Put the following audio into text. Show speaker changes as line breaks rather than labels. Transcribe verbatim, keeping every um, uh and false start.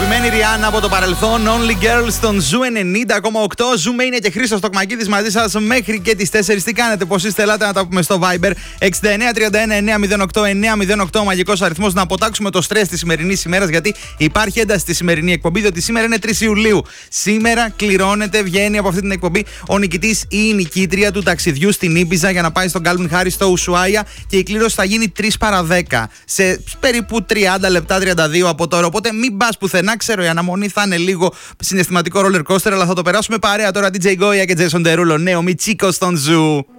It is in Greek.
Αγαπημένη Ριάννα από το παρελθόν. Only Girls στον Ζου ενενήντα κόμμα οκτώ. Ζου είναι και Χρήστος Τοκμακίδης μαζί σας μέχρι και τις τέσσερις. Τι κάνετε, πώς είστε, ελάτε να τα πούμε στο Viber εξήντα εννέα τριάντα ένα εννιακόσια οκτώ εννιακόσια οκτώ. Μαγικός αριθμός, να αποτάξουμε το στρες της σημερινής ημέρας, γιατί υπάρχει ένταση στη σημερινή εκπομπή, διότι σήμερα είναι τρεις Ιουλίου. Σήμερα κληρώνεται, βγαίνει από αυτή την εκπομπή ο νικητής ή η νικήτρια του ταξιδιού στην Ήμπιζα για να πάει στον Κάλβιν Χάρις στο Ουσουάια, και η κλήρωση θα γίνει τρεις παρά δέκα σε περίπου τριάντα λεπτά, τριάντα δύο από τώρα. Οπότε μην πας πουθενά. Ξέρω, η αναμονή θα είναι λίγο συναισθηματικό roller coaster, αλλά θα το περάσουμε παρέα τώρα. ντι τζέι Goya και Jason Derulo. Νέο Μιτσίκο στον Ζου.